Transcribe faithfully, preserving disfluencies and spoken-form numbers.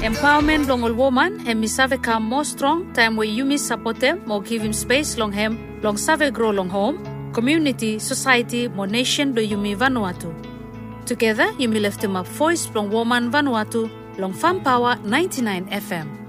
Empowerment long all woman and mi save come more strong time where you miss support them more give him space long him long save grow long home community society more nation do you mi Vanuatu. Together you mi lift him up voice long woman Vanuatu long Farm Power ninety-nine F M.